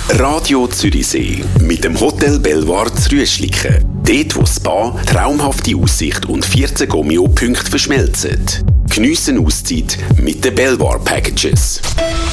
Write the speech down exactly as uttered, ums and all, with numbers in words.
Radio Zürichsee mit dem Hotel Belvoir Rüeschlicken. Dort, wo das Spa, traumhafte Aussicht und vierzehn Gomeo-Punkte verschmelzen. Geniessen Auszeit mit den Belvoir Packages.